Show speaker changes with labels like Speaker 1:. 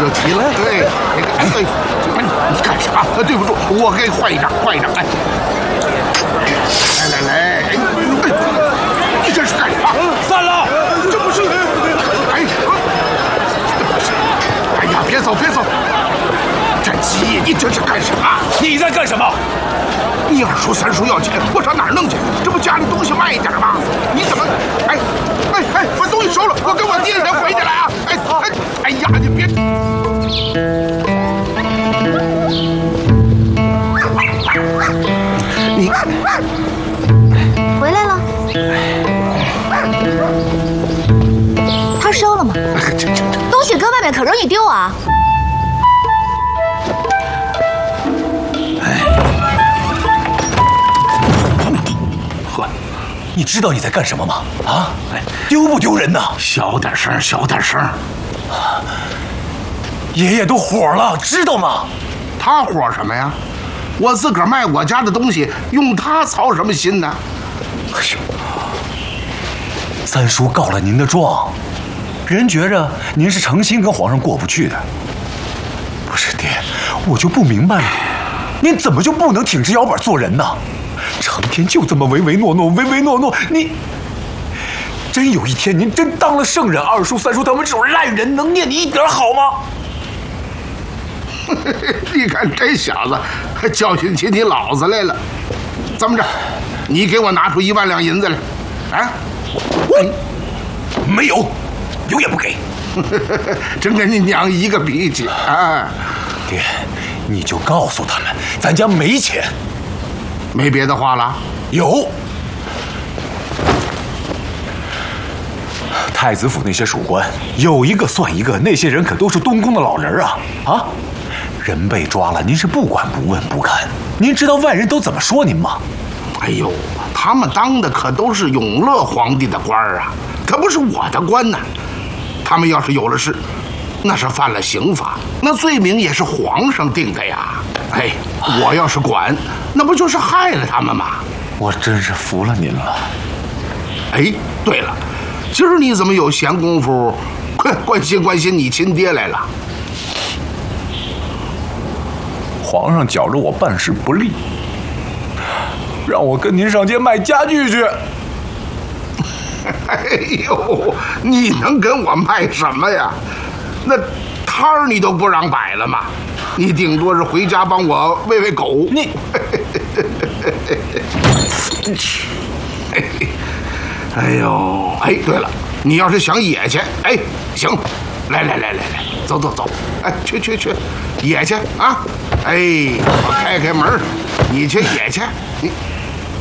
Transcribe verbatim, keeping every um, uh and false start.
Speaker 1: 就齐了。对，那个，哎，你干什么？对不住，我给你换一张，换一张。来，来来来，哎，你这是干什么？
Speaker 2: 散了，
Speaker 1: 这不是，哎，哎呀，别走，别走！战机，你这是干什么？
Speaker 2: 你在干什么？
Speaker 1: 你二叔三叔要钱，我上哪儿弄去？这不家里东西卖一点吗？你怎么？哎，哎哎，把东西收了，我跟我爹人回去了啊！哎哎哎呀，你别！你
Speaker 3: 回来了。他收了吗？
Speaker 1: 这这这
Speaker 3: 东西搁外面可容易丢啊！
Speaker 2: 呵，你知道你在干什么吗？啊，丢不丢人呢？
Speaker 1: 小点声，小点声。
Speaker 2: 爷爷都火了，知道吗？
Speaker 1: 他火什么呀？我自个儿卖我家的东西，用他操什么心呢？
Speaker 2: 哎呦，三叔告了您的状，人觉着您是诚心跟皇上过不去的。不是爹，我就不明白了，您怎么就不能挺直腰板做人呢？成天就这么唯唯诺诺，唯唯诺诺，你真有一天您真当了圣人，二叔三叔他们这种烂人能念你一点好吗？
Speaker 1: 你看这小子还教训起你老子来了。这么着，你给我拿出一万两银子来。啊，
Speaker 2: 我没有，有也不给。
Speaker 1: 真跟你娘一个脾气啊！
Speaker 2: 爹，你就告诉他们，咱家没钱。
Speaker 1: 没别的话了？
Speaker 2: 有。太子府那些属官，有一个算一个，那些人可都是东宫的老人啊！啊，人被抓了，您是不管不问不看。您知道外人都怎么说您吗？
Speaker 1: 哎呦，他们当的可都是永乐皇帝的官儿啊，可不是我的官呐。他们要是有了事，那是犯了刑法，那罪名也是皇上定的呀。哎，我要是管，那不就是害了他们吗？
Speaker 2: 我真是服了您了。
Speaker 1: 哎，对了，今儿你怎么有闲工夫，快关心关心你亲爹来了？
Speaker 2: 皇上觉着我办事不力，让我跟您上街卖家具去。
Speaker 1: 哎呦，你能跟我卖什么呀？那摊儿你都不让摆了吗？你顶多是回家帮我喂喂狗。
Speaker 2: 你，
Speaker 1: 哎呦，哎，对了，你要是想野去，哎，行，来来来来来，走走走，哎，去去去，野去啊！哎，我开开门，你去野去，你。